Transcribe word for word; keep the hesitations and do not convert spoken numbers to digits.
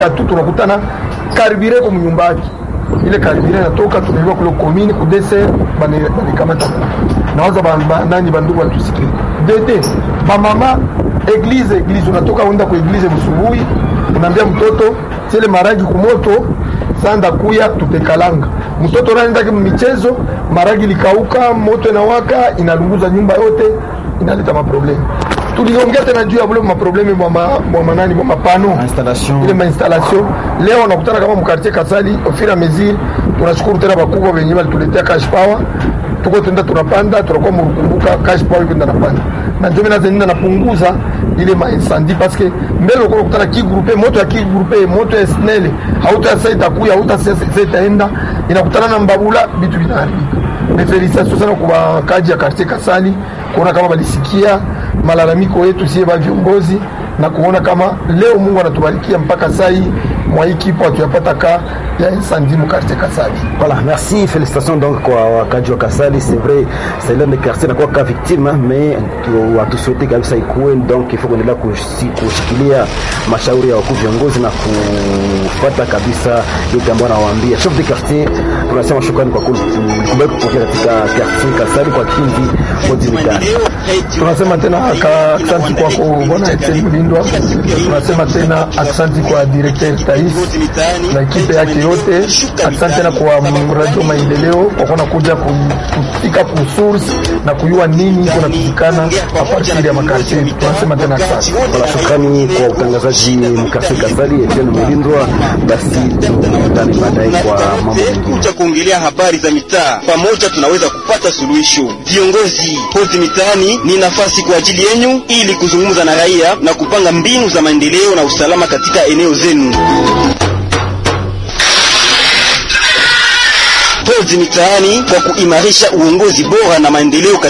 tu tunakutana karibire kwa mnyumba yake. Ile karibire natoka tunaiwa kule commune ku D C bane bane kamata. Nawaza ba nani bandugu watusikie. Dede ba mama eglise eglise unatoka uenda kwa eglise msubuhi unaambia mtoto zile maragi kumoto sanda kuya tutekalanga. Mtoto anaenda kwa michezo maragi likauka moto inawaka inalunguza nyumba yote inaleta maproblemu. Tuliongea tena juu ya wale maproblemu mwa manani mwa mapano installation ile ma installation. Leo nakutana kama mkartie Kasali ofira mezir. Tunashukuru tena bakubwa wenyewe walituletea cash power. Tuko tenda tunapanda tunakuwa mkumbuka cash power kwenda napanda. Na ndio mimi naenda napunguza ile ma incendie parce que mbele uko kutana ki groupe moto ya ki groupe moto ya snele hautasaidia kuya hautasaidia inakutana na mbabula vitu vinaharibika. Ni felicitation sana kwa kaji ya quartier Kasali kuona kama balisikia malalamiko yetu sie ba viongozi na kuona kama leo Mungu anatubarikia mpaka sai mwa ekipo atuyapata ka ya incendie mu quartier Kasali. Voilà, merci, félicitations donc kwa kaji wa Kasali. C'est vrai, c'est l'un des quartiers na kwa ka victime mais tu watu souhaiter kabisa ikuwe, donc il faut kuendelea kushikilia mashauri ya wakuu viongozi na kufuata kabisa yote ambayo anawaambia. Chef de quartier, tunasema shukrani kwa kubaki kupokea katika quartier Kasali kwa kipindi Hoji Mitani. Tunasema tena asante kwako bwana Etienne Mulindwa. Tunasema tena asante kwa directeur Tais na ekipe yake yote. Asante tena kwa Radio Maendeleo kwa kuona kuja kufika ku source na kujua nini kuna kutikana a partir ya makarti. Tunasema tena asante. Wala shukrani kwa utangazaji mkasi Kasali Etienne Mulindwa. Basi tukutane baadaye kwa mambo mengine. Kuja kuongelea habari za mitaa. Pamoja tunaweza kupata suluhisho. Viongozi Hoji Mitaani ni nafasi kwa ajili yenu ili kuzungumza na raia na kupanga mbinu za maendeleo na usalama katika eneo zenu. Hoji Mitaani kwa kuimarisha uongozi bora na maendeleo.